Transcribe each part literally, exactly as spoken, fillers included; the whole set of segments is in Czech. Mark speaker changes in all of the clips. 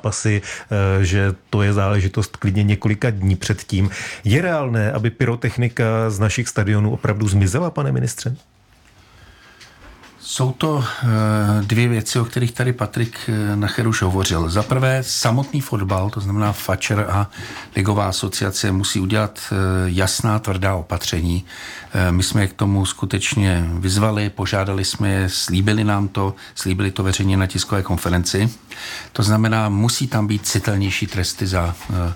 Speaker 1: zápasy, že to je záležitost klidně několika dní předtím. Je reálné, aby pyrotechnika z našich stadionů opravdu zmizela, pane ministře?
Speaker 2: Jsou to dvě věci, o kterých tady Patrik Nacher už hovořil. Za prvé, samotný fotbal, to znamená Fatscher a Ligová asociace musí udělat jasná, tvrdá opatření. My jsme je k tomu skutečně vyzvali, požádali jsme je, slíbili nám to, slíbili to veřejně na tiskové konferenci. To znamená, musí tam být citelnější tresty za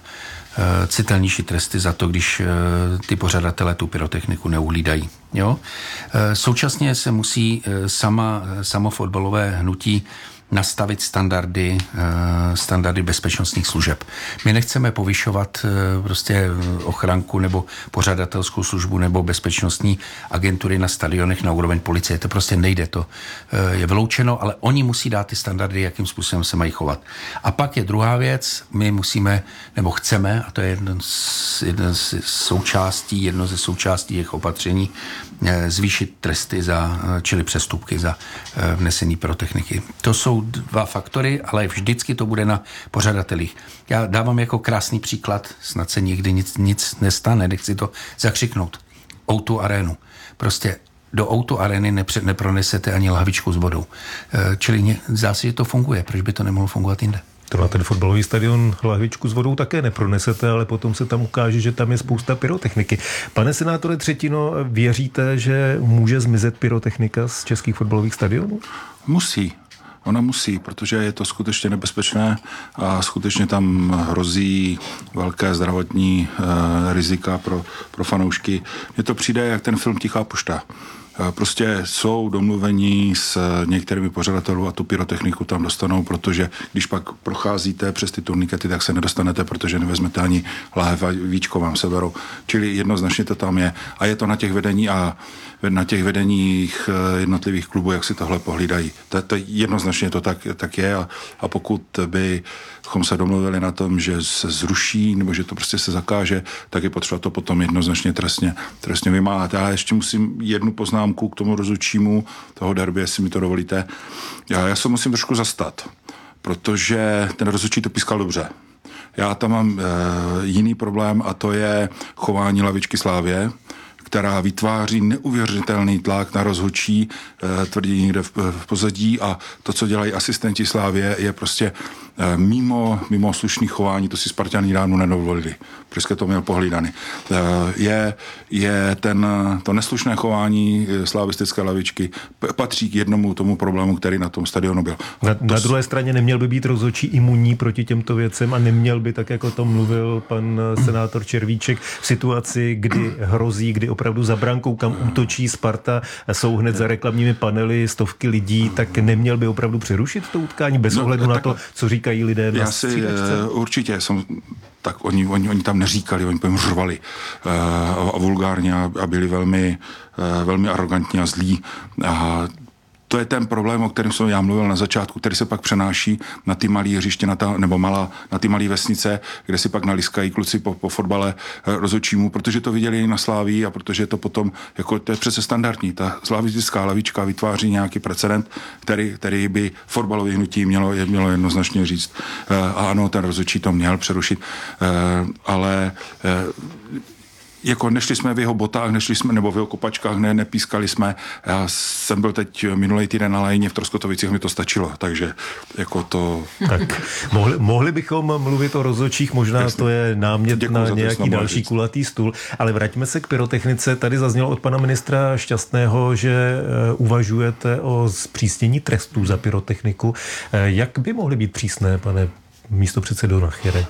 Speaker 2: citelnější tresty za to, když ty pořadatelé tu pyrotechniku neuhlídají. Jo? Současně se musí sama, samo fotbalové hnutí nastavit standardy, standardy bezpečnostních služeb. My nechceme povyšovat prostě ochranku nebo pořadatelskou službu nebo bezpečnostní agentury na stadionech na úroveň policie. To prostě nejde, to je vyloučeno, ale oni musí dát ty standardy, jakým způsobem se mají chovat. A pak je druhá věc, my musíme, nebo chceme, a to je jedno z, jedno z součástí, jedno ze součástí těch opatření, zvýšit tresty za, čili přestupky za vnesení pyrotechniky. To jsou dva faktory, ale vždycky to bude na pořadatelích. Já dávám jako krásný příklad, snad se nikdy nic, nic nestane, nechci to zakřiknout. ó dva Arenu. Prostě do ó dva Areny nepře, nepronesete ani lahvičku s vodou. Čili zase, že to funguje. Proč by to nemohlo fungovat jinde?
Speaker 1: To na ten fotbalový stadion lahvičku s vodou také nepronesete, ale potom se tam ukáže, že tam je spousta pyrotechniky. Pane senátore Třetino, věříte, že může zmizet pyrotechnika z českých fotbalových stadionů?
Speaker 3: Musí. Ona musí, protože je to skutečně nebezpečné a skutečně tam hrozí velké zdravotní e, rizika pro, pro fanoušky. Mně to přijde jak ten film Tichá pošta. Prostě jsou domluvení s některými pořadatelů a tu pyrotechniku tam dostanou, protože když pak procházíte přes ty turnikety, tak se nedostanete, protože nevezmete ani láhev a víčko vám seberou. Čili jednoznačně to tam je. A je to na těch vedení a na těch vedeních jednotlivých klubů, jak si tohle pohlídají. To, to jednoznačně to tak, tak je a, a pokud bychom se domluvili na tom, že se zruší nebo že to prostě se zakáže, tak je potřeba to potom jednoznačně trestně, trestně vymáhat. Já ještě musím jednu poznámku k tomu rozhodčímu toho derby, jestli mi to dovolíte. Já, já se musím trošku zastat, protože ten rozhodčí to pískal dobře. Já tam mám e, jiný problém a to je chování lavičky Slávie, která vytváří neuvěřitelný tlak na rozhodčí, e, tvrdí někde v, v pozadí a to, co dělají asistenti Slávie, je prostě e, mimo, mimo slušný chování, to si Sparťani dávno nedovolili. Prostě to měl pohlídaný. E, je, je ten, to neslušné chování slavistické lavičky patří k jednomu tomu problému, který na tom stadionu byl.
Speaker 1: Na, to na druhé straně neměl by být rozhodčí imunní proti těmto věcem a neměl by, tak jako to mluvil pan senátor Červíček, v situaci, kdy hrozí, kdy opravdu za brankou, kam útočí Sparta, jsou hned za reklamními panely stovky lidí, tak neměl by opravdu přerušit to utkání bez no, ohledu na to, co říkají lidé na střídačce?
Speaker 3: Určitě jsem, tak oni, oni, oni tam neříkali, oni tam řvali uh, a vulgárně a, a byli velmi, uh, velmi arrogantní a zlí. A to je ten problém, o kterém jsem já mluvil na začátku, který se pak přenáší na ty malé hřiště, na ta, nebo malá, na ty malé vesnice, kde si pak naliskají kluci po, po fotbale rozhodčímu, protože to viděli na Slávii a protože to potom, jako to je přece standardní, ta slavistická lavička vytváří nějaký precedent, který, který by fotbalové hnutí mělo, mělo jednoznačně říct. A ano, ten rozhodčí to měl přerušit, ale jako nešli jsme v jeho botách, nešli jsme, nebo v jeho kopačkách, ne, nepískali jsme. Já jsem byl teď minulý týden na Lajně v Troskotovicích, mi to stačilo, takže jako to...
Speaker 1: Tak mohli, mohli bychom mluvit o rozhodčích, možná Jasně. to je námět Děkuji na nějaký další říct. kulatý stůl, ale vraťme se k pyrotechnice. Tady zaznělo od pana ministra Šťastného, že uvažujete o zpřísnění trestů za pyrotechniku. Jak by mohly být přísné, pane místopředsedo Nachere?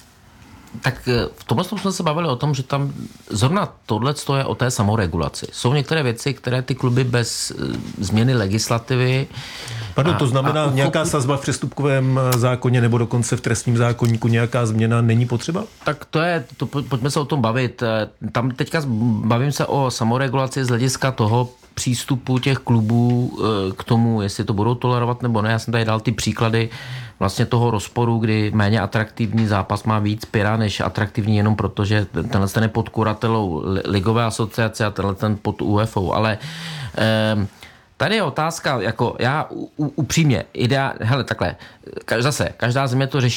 Speaker 4: Tak v tomhle jsme se bavili o tom, že tam zrovna tohle je o té samoregulaci. Jsou některé věci, které ty kluby bez změny legislativy...
Speaker 1: Pardon, to znamená a, a nějaká sazba v přestupkovém zákoně nebo dokonce v trestním zákoníku nějaká změna není potřeba?
Speaker 4: Tak to je, to, pojďme se o tom bavit. Tam teďka bavím se o samoregulaci z hlediska toho přístupu těch klubů k tomu, jestli to budou tolerovat nebo ne. Já jsem tady dal ty příklady vlastně toho rozporu, kdy méně atraktivní zápas má víc pyra, než atraktivní jenom proto, že tenhle ten je pod kuratelou Ligové asociace a tenhle ten pod UEFA. Ale eh, tady je otázka, jako já u, upřímně, idea, hele takhle, zase, každá země to řeší